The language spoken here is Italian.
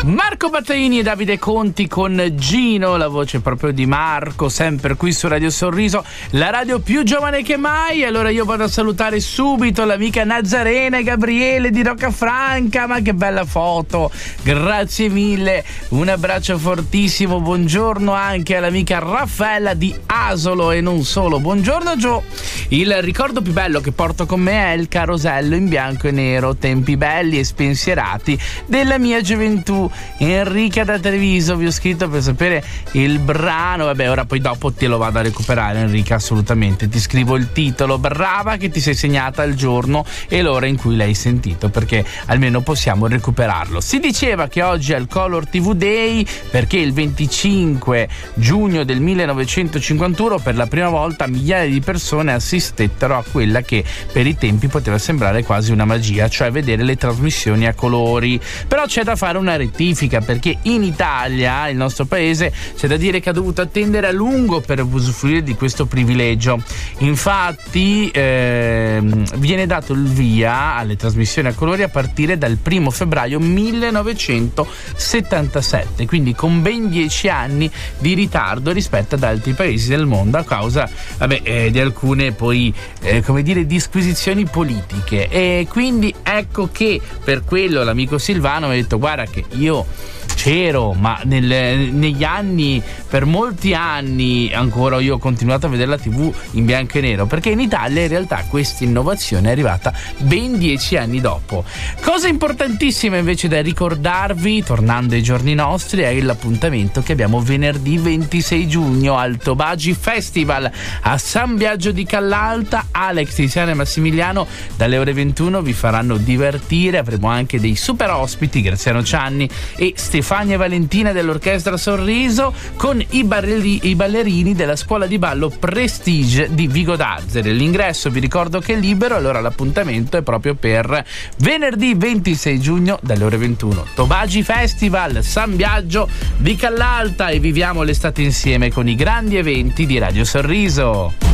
Marco Battaini e Davide Conti con Gino, la voce proprio di Marco, sempre qui su Radio Sorriso, la radio più giovane che mai. Allora io vado a salutare subito l'amica Nazarena e Gabriele di Roccafranca, ma che bella foto, grazie mille, un abbraccio fortissimo. Buongiorno anche all'amica Raffaella di Asolo e non solo. Buongiorno Gio. Il ricordo più bello che porto con me è il carosello in bianco e nero, tempi belli e spensierati della mia gioventù. Enrica da Treviso, vi ho scritto per sapere il brano. Vabbè, ora poi dopo te lo vado a recuperare, Enrica, assolutamente. Ti scrivo il titolo. Brava che ti sei segnata il giorno e l'ora in cui l'hai sentito, perché almeno possiamo recuperarlo. Si diceva che oggi è il Color TV Day perché il 25 giugno del 1951 per la prima volta migliaia di persone assistettero a quella che per i tempi poteva sembrare quasi una magia, cioè vedere le trasmissioni a colori. Però c'è da fare una rettifica, perché in Italia, il nostro paese, c'è da dire che ha dovuto attendere a lungo per usufruire di questo privilegio. Infatti viene dato il via alle trasmissioni a colori a partire dal 1 febbraio 1977, quindi con ben 10 anni di ritardo rispetto ad altri paesi del mondo, a causa di alcune poi disquisizioni politiche. E quindi ecco che per quello l'amico Silvano mi ha detto: guarda che io c'ero, ma negli anni, per molti anni ancora, io ho continuato a vedere la TV in bianco e nero, perché in Italia in realtà questa innovazione è arrivata ben 10 anni dopo. Cosa importantissima invece da ricordarvi, tornando ai giorni nostri, è l'appuntamento che abbiamo venerdì 26 giugno al Tobagi Festival a San Biagio di Callalta. Alex, Tiziana e Massimiliano dalle ore 21 vi faranno divertire. Avremo anche dei super ospiti, Graziano Cianni e Stefania Valentina dell'Orchestra Sorriso, con i ballerini della scuola di ballo Prestige di Vigo d'Azzere. L'ingresso vi ricordo che è libero, allora l'appuntamento è proprio per venerdì 26 giugno dalle ore 21. Tobagi Festival, San Biagio di Callalta, e viviamo l'estate insieme con i grandi eventi di Radio Sorriso.